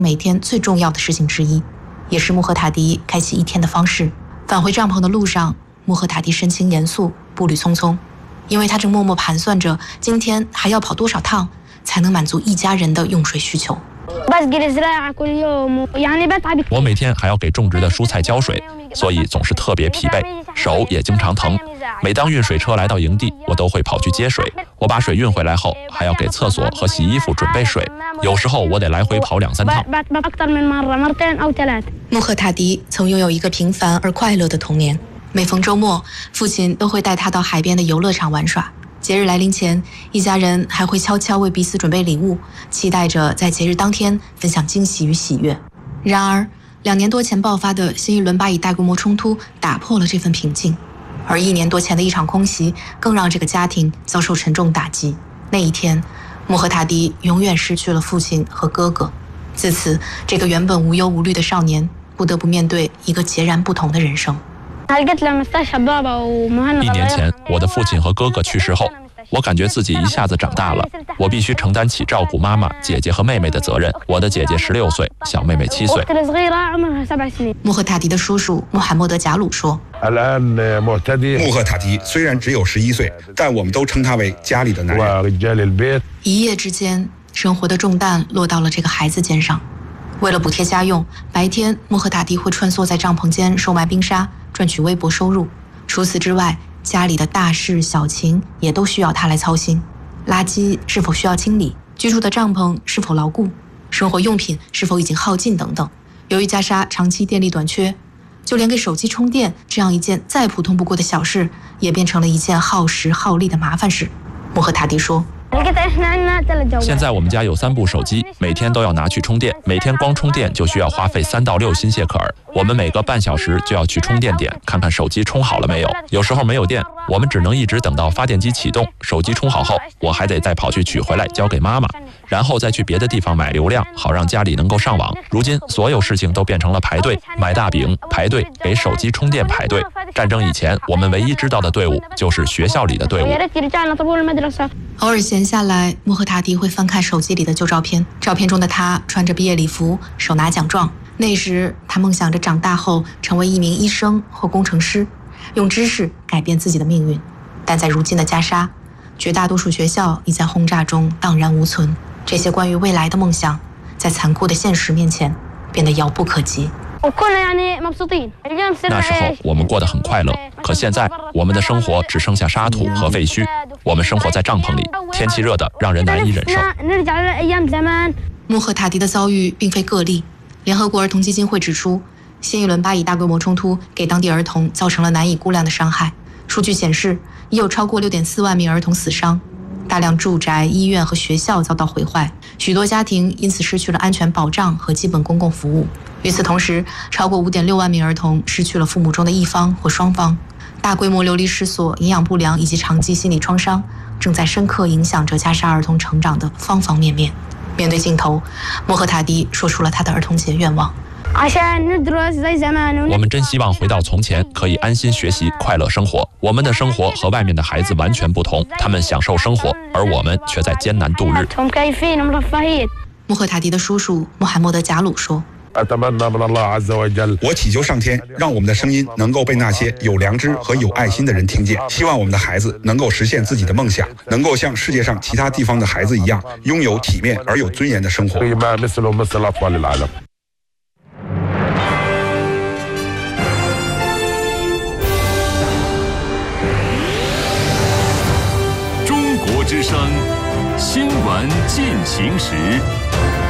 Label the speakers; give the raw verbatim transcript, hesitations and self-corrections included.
Speaker 1: 每天最重要的事情之一，也是穆赫塔迪开启一天的方式。返回帐篷的路上，穆赫塔迪神情严肃，步履匆匆，因为他正默默盘算着今天还要跑多少趟才能满足一家人的用水需求。
Speaker 2: 我每天还要给种植的蔬菜浇水，所以总是特别疲惫，手也经常疼。每当运水车来到营地，我都会跑去接水。我把水运回来后，还要给厕所和洗衣服准备水，有时候我得来回跑两三趟。
Speaker 1: 穆赫塔迪曾拥有一个平凡而快乐的童年，每逢周末，父亲都会带他到海边的游乐场玩耍。节日来临前，一家人还会悄悄为彼此准备礼物，期待着在节日当天分享惊喜与喜悦。然而，两年多前爆发的新一轮巴以大规模冲突打破了这份平静，而一年多前的一场空袭更让这个家庭遭受沉重打击。那一天，穆赫塔迪永远失去了父亲和哥哥。自此，这个原本无忧无虑的少年不得不面对一个截然不同的人生。
Speaker 2: 一年前，我的父亲和哥哥去世后，我感觉自己一下子长大了，我必须承担起照顾妈妈、姐姐和妹妹的责任。我的姐姐十六岁，小妹妹七岁。
Speaker 1: 穆赫塔迪的叔叔穆罕默德·贾鲁说：“
Speaker 3: 穆赫塔迪虽然只有十一岁，但我们都称他为家里的男人。”
Speaker 1: 一夜之间，生活的重担落到了这个孩子肩上。为了补贴家用，白天穆赫塔迪会穿梭在帐篷间售卖冰沙，赚取微薄收入。除此之外，家里的大事小情也都需要他来操心。垃圾是否需要清理，居住的帐篷是否牢固，生活用品是否已经耗尽等等。由于加沙长期电力短缺，就连给手机充电这样一件再普通不过的小事，也变成了一件耗时耗力的麻烦事。穆赫塔迪说：“
Speaker 2: 现在我们家有三部手机，每天都要拿去充电，每天光充电就需要花费三到六新谢克尔。我们每个半小时就要去充电点看看手机充好了没有。有时候没有电，我们只能一直等到发电机启动，手机充好后，我还得再跑去取回来交给妈妈，然后再去别的地方买流量，好让家里能够上网。如今所有事情都变成了排队，买大饼排队，给手机充电排队。战争以前，我们唯一知道的队伍就是学校里的队伍。”
Speaker 1: 偶尔闲下来，穆赫塔迪会翻看手机里的旧照片，照片中的他穿着毕业礼服，手拿奖状。那时他梦想着长大后成为一名医生或工程师，用知识改变自己的命运。但在如今的加沙，绝大多数学校已在轰炸中荡然无存，这些关于未来的梦想在残酷的现实面前变得遥不可及。
Speaker 2: 那时候我们过得很快乐，可现在我们的生活只剩下沙土和废墟。我们生活在帐篷里，天气热得让人难以忍受。
Speaker 1: 穆赫塔迪的遭遇并非个例，联合国儿童基金会指出，新一轮巴以大规模冲突给当地儿童造成了难以估量的伤害。数据显示，已有超过 六点四万名儿童死伤，大量住宅、医院和学校遭到毁坏，许多家庭因此失去了安全保障和基本公共服务。与此同时，超过 五点六万名儿童失去了父母中的一方或双方。大规模流离失所、营养不良以及长期心理创伤正在深刻影响着加沙儿童成长的方方面面。面对镜头，穆赫塔迪说出了他的儿童节愿望：
Speaker 2: 我们真希望回到从前，可以安心学习、快乐生活。我们的生活和外面的孩子完全不同，他们享受生活，而我们却在艰难度日。
Speaker 1: 穆赫塔迪的叔叔穆罕默德·贾鲁说：
Speaker 3: 我祈求上天，让我们的声音能够被那些有良知和有爱心的人听见。希望我们的孩子能够实现自己的梦想，能够像世界上其他地方的孩子一样，拥有体面而有尊严的生活。
Speaker 4: 中国之声，新闻进行时。